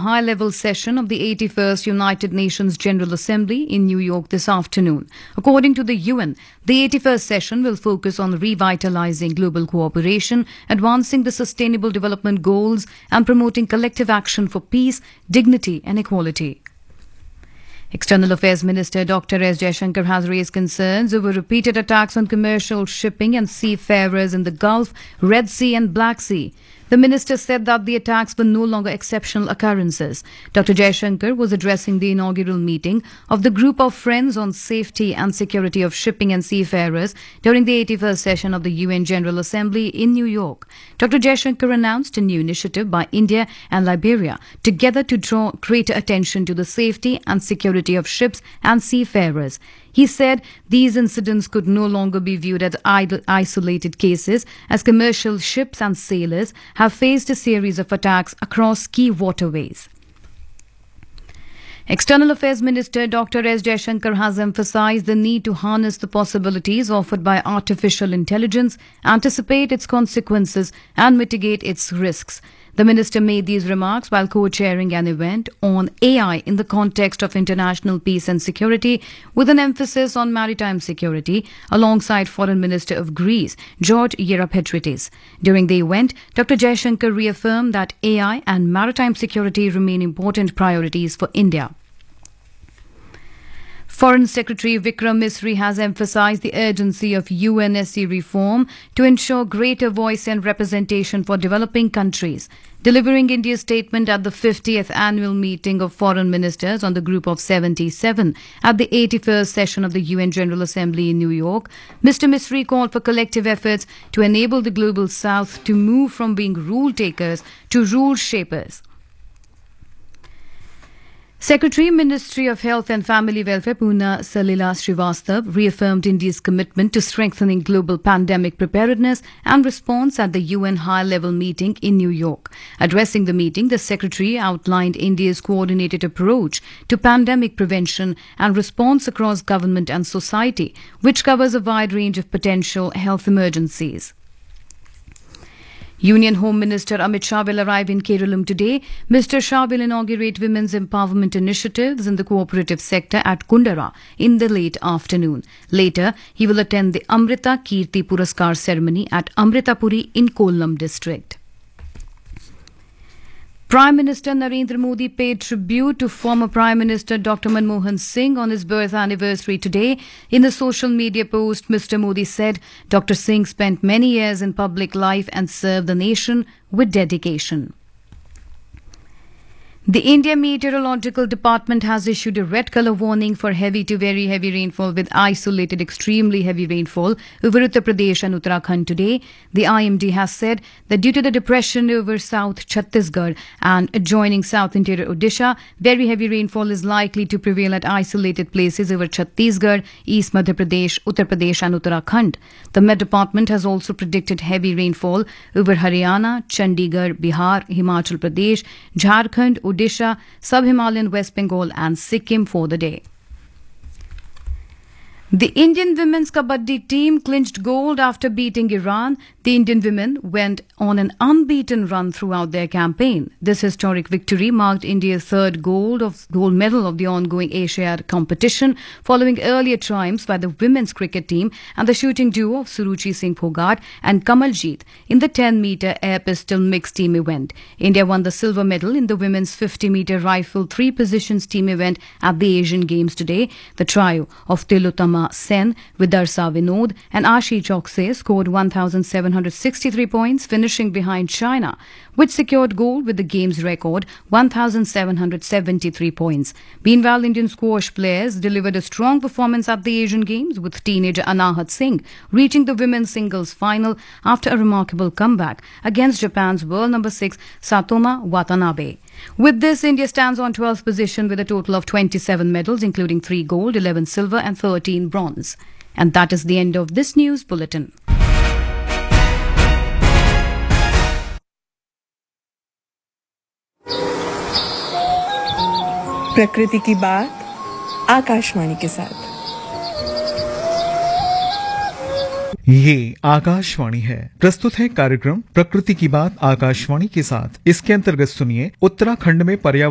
high-level session of the 81st United Nations General Assembly in New York this afternoon. According to the UN, the 81st session will focus on revitalizing global cooperation, advancing the Sustainable Development Goals, and promoting collective action for peace, dignity, and equality. External Affairs Minister Dr. S. Jaishankar has raised concerns over repeated attacks on commercial shipping and seafarers in the Gulf, Red Sea and Black Sea. The minister said that the attacks were no longer exceptional occurrences. Dr. Jaishankar was addressing the inaugural meeting of the Group of Friends on Safety and Security of Shipping and Seafarers during the 81st session of the UN General Assembly in New York. Dr. Jaishankar announced a new initiative by India and Liberia together to draw greater attention to the safety and security of ships and seafarers. He said these incidents could no longer be viewed as isolated cases, as commercial ships and sailors have faced a series of attacks across key waterways. External Affairs Minister Dr. S. Jaishankar has emphasized the need to harness the possibilities offered by artificial intelligence, anticipate its consequences, and mitigate its risks. The minister made these remarks while co-chairing an event on AI in the context of international peace and security, with an emphasis on maritime security, alongside Foreign Minister of Greece, George Yerapetridis. During the event, Dr. Jaishankar reaffirmed that AI and maritime security remain important priorities for India. Foreign Secretary Vikram Misri has emphasized the urgency of UNSC reform to ensure greater voice and representation for developing countries. Delivering India's statement at the 50th annual meeting of foreign ministers on the Group of 77 at the 81st session of the UN General Assembly in New York, Mr. Misri called for collective efforts to enable the Global South to move from being rule takers to rule shapers. Secretary, Ministry of Health and Family Welfare Poona Salila Srivastav reaffirmed India's commitment to strengthening global pandemic preparedness and response at the UN high-level meeting in New York. Addressing the meeting, the Secretary outlined India's coordinated approach to pandemic prevention and response across government and society, which covers a wide range of potential health emergencies. Union Home Minister Amit Shah will arrive in Kerala today. Mr. Shah will inaugurate women's empowerment initiatives in the cooperative sector at Kundara in the late afternoon. Later, he will attend the Amrita Kirti Puraskar ceremony at Amritapuri in Kollam district. Prime Minister Narendra Modi paid tribute to former Prime Minister Dr. Manmohan Singh on his birth anniversary today. In a social media post, Mr. Modi said Dr. Singh spent many years in public life and served the nation with dedication. The India Meteorological Department has issued a red colour warning for heavy to very heavy rainfall with isolated extremely heavy rainfall over Uttar Pradesh and Uttarakhand today. The IMD has said that due to the depression over South Chhattisgarh and adjoining South Interior Odisha, very heavy rainfall is likely to prevail at isolated places over Chhattisgarh, East Madhya Pradesh, Uttar Pradesh and Uttarakhand. The Met Department has also predicted heavy rainfall over Haryana, Chandigarh, Bihar, Himachal Pradesh, Jharkhand, Odisha, Sub-Himalayan West Bengal and Sikkim for the day. The Indian women's kabaddi team clinched gold after beating Iran. The Indian women went on an unbeaten run throughout their campaign. This historic victory marked India's third gold medal of the ongoing Asiad competition, following earlier triumphs by the women's cricket team and the shooting duo of Suruchi Singh Phogat and Kamaljeet in the 10-meter air pistol mixed team event. India won the silver medal in the women's 50-meter rifle three-positions team event at the Asian Games today. The trio of Tilotama Sen, Vidarsa Vinod and Ashi Chokse scored 1,763 points, finishing behind China, which secured gold with the game's record 1,773 points. Meanwhile, Indian squash players delivered a strong performance at the Asian Games, with teenager Anahat Singh reaching the women's singles final after a remarkable comeback against Japan's world number 6 Satoma Watanabe. With this, India stands on 12th position with a total of 27 medals, including 3 gold, 11 silver and 13 bronze. And that is the end of this news bulletin. प्रकृति की बात आकाशवाणी के साथ। ये आकाशवाणी है। प्रस्तुत है कार्यक्रम प्रकृति की बात आकाशवाणी के साथ। इसके अंतर्गत सुनिए उत्तराखंड में पर्यावरण